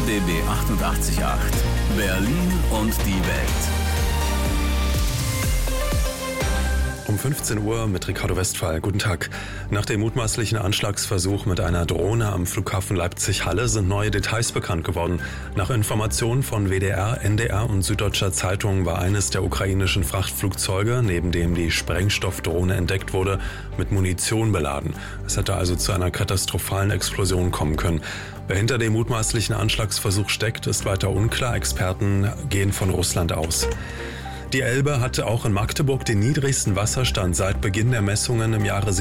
RBB 88.8 Berlin und die Welt. Um 15 Uhr mit Ricardo Westphal. Guten Tag. Nach dem mutmaßlichen Anschlagsversuch mit einer Drohne am Flughafen Leipzig-Halle sind neue Details bekannt geworden. Nach Informationen von WDR, NDR und Süddeutscher Zeitung war eines der ukrainischen Frachtflugzeuge, neben dem die Sprengstoffdrohne entdeckt wurde, mit Munition beladen. Es hätte also zu einer katastrophalen Explosion kommen können. Wer hinter dem mutmaßlichen Anschlagsversuch steckt, ist weiter unklar. Experten gehen von Russland aus. Die Elbe hatte auch in Magdeburg den niedrigsten Wasserstand seit Beginn der Messungen im Jahre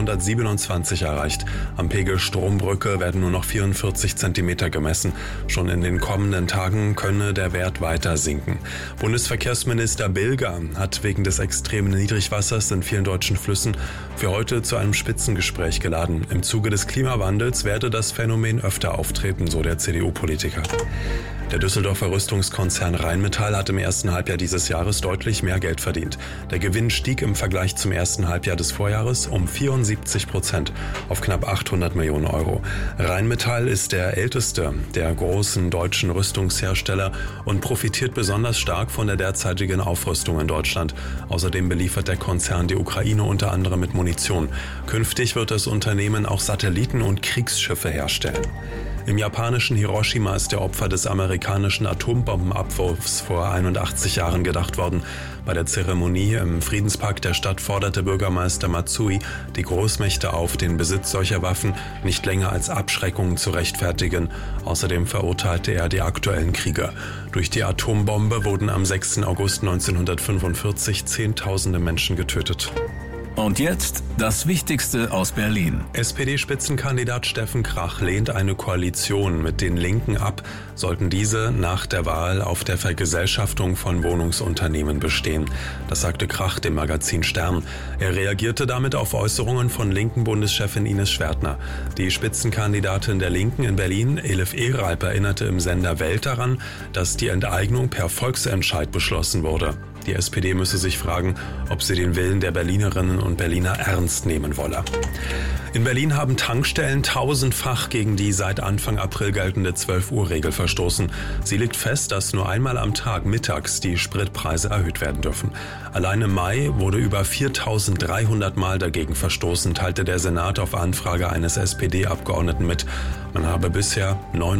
1727 erreicht. Am Pegel Strombrücke werden nur noch 44 Zentimeter gemessen. Schon in den kommenden Tagen könne der Wert weiter sinken. Bundesverkehrsminister Bilger hat wegen des extremen Niedrigwassers in vielen deutschen Flüssen für heute zu einem Spitzengespräch geladen. Im Zuge des Klimawandels werde das Phänomen öfter auftreten, so der CDU-Politiker. Der Düsseldorfer Rüstungskonzern Rheinmetall hat im ersten Halbjahr dieses Jahres deutlich mehr Geld verdient. Der Gewinn stieg im Vergleich zum ersten Halbjahr des Vorjahres um 74% auf knapp 800 Millionen Euro. Rheinmetall ist der älteste der großen deutschen Rüstungshersteller und profitiert besonders stark von der derzeitigen Aufrüstung in Deutschland. Außerdem beliefert der Konzern die Ukraine unter anderem mit Munition. Künftig wird das Unternehmen auch Satelliten und Kriegsschiffe herstellen. Im japanischen Hiroshima ist der Opfer des amerikanischen Atombombenabwurfs vor 81 Jahren gedacht worden. Bei der Zeremonie im Friedenspark der Stadt forderte Bürgermeister Matsui die Großmächte auf, den Besitz solcher Waffen nicht länger als Abschreckung zu rechtfertigen. Außerdem verurteilte er die aktuellen Kriege. Durch die Atombombe wurden am 6. August 1945 Zehntausende Menschen getötet. Und jetzt das Wichtigste aus Berlin. SPD-Spitzenkandidat Steffen Krach lehnt eine Koalition mit den Linken ab, sollten diese nach der Wahl auf der Vergesellschaftung von Wohnungsunternehmen bestehen. Das sagte Krach dem Magazin Stern. Er reagierte damit auf Äußerungen von linken Bundeschefin Ines Schwertner. Die Spitzenkandidatin der Linken in Berlin, Elif Ereib, erinnerte im Sender Welt daran, dass die Enteignung per Volksentscheid beschlossen wurde. Die SPD müsse sich fragen, ob sie den Willen der Berlinerinnen und Berliner ernst nehmen wolle. In Berlin haben Tankstellen tausendfach gegen die seit Anfang April geltende 12-Uhr-Regel verstoßen. Sie legt fest, dass nur einmal am Tag mittags die Spritpreise erhöht werden dürfen. Allein im Mai wurde über 4.300 Mal dagegen verstoßen, teilte der Senat auf Anfrage eines SPD-Abgeordneten mit. Man habe bisher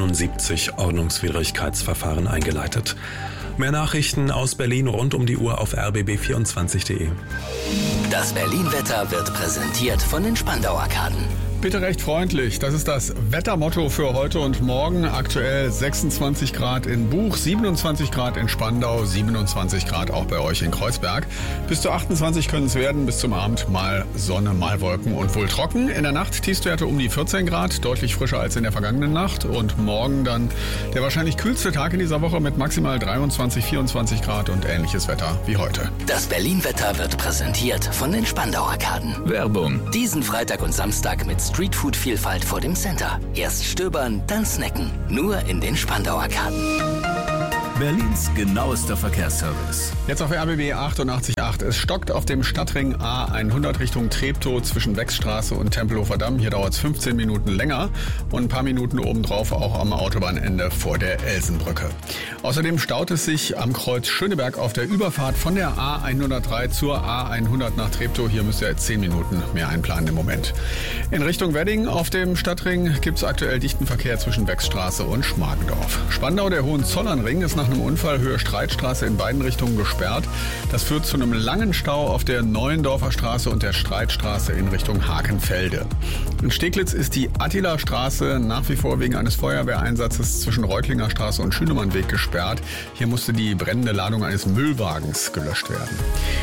79 Ordnungswidrigkeitsverfahren eingeleitet. Mehr Nachrichten aus Berlin rund um die Uhr auf rbb24.de. Das Berlin-Wetter wird präsentiert von den Spandau-Arkaden. Bitte recht freundlich. Das ist das Wettermotto für heute und morgen. Aktuell 26 Grad in Buch, 27 Grad in Spandau, 27 Grad auch bei euch in Kreuzberg. Bis zu 28 können es werden, bis zum Abend mal Sonne, mal Wolken und wohl trocken. In der Nacht Tiefstwerte um die 14 Grad, deutlich frischer als in der vergangenen Nacht. Und morgen dann der wahrscheinlich kühlste Tag in dieser Woche mit maximal 23, 24 Grad und ähnliches Wetter wie heute. Das Berlin-Wetter wird präsentiert von den Spandau-Arkaden. Werbung. Diesen Freitag und Samstag mit Streetfood-Vielfalt vor dem Center. Erst stöbern, dann snacken. Nur in den Spandau-Arkaden. Berlins genauester Verkehrsservice. Jetzt auf RBB 88.8. Es stockt auf dem Stadtring A100 Richtung Treptow zwischen Wechsstraße und Tempelhofer Damm. Hier dauert es 15 Minuten länger und ein paar Minuten obendrauf auch am Autobahnende vor der Elsenbrücke. Außerdem staut es sich am Kreuz Schöneberg auf der Überfahrt von der A103 zur A100 nach Treptow. Hier müsst ihr jetzt 10 Minuten mehr einplanen im Moment. In Richtung Wedding auf dem Stadtring gibt es aktuell dichten Verkehr zwischen Wechsstraße und Schmargendorf. Spandau, der Hohenzollernring, ist nach einem Unfall Höhe Streitstraße in beiden Richtungen gesperrt. Das führt zu einem langen Stau auf der Neuendorfer Straße und der Streitstraße in Richtung Hakenfelde. In Steglitz ist die Attila-Straße nach wie vor wegen eines Feuerwehreinsatzes zwischen Reutlinger Straße und Schünemannweg gesperrt. Hier musste die brennende Ladung eines Müllwagens gelöscht werden.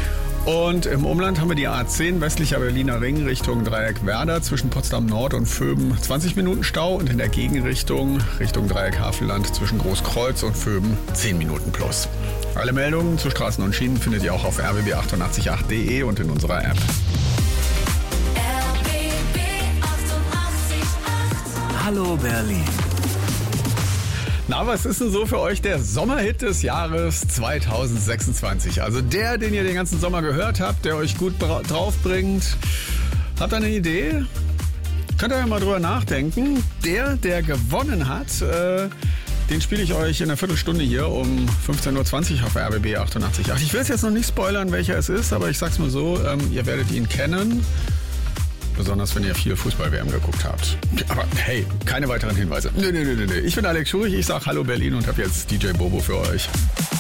Und im Umland haben wir die A10 westlicher Berliner Ring Richtung Dreieck Werder zwischen Potsdam Nord und Vöben 20 Minuten Stau und in der Gegenrichtung Richtung Dreieck Havelland zwischen Großkreuz und Vöben 10 Minuten plus. Alle Meldungen zu Straßen und Schienen findet ihr auch auf rbb888.de und in unserer App. RBB 88.8. Hallo Berlin. Na, was ist denn so für euch der Sommerhit des Jahres 2026? Also der, den ihr den ganzen Sommer gehört habt, der euch gut drauf bringt. Habt ihr eine Idee? Könnt ihr ja mal drüber nachdenken. Der gewonnen hat, Den spiele ich euch in einer Viertelstunde hier um 15.20 Uhr auf RBB 88.8. Ich will es jetzt noch nicht spoilern, welcher es ist, aber ich sag's mal so, ihr werdet ihn kennen. Besonders, wenn ihr viel Fußball-WM geguckt habt. Aber hey, keine weiteren Hinweise. Nö. Ich bin Alex Schurich, ich sag Hallo Berlin und habe jetzt DJ Bobo für euch.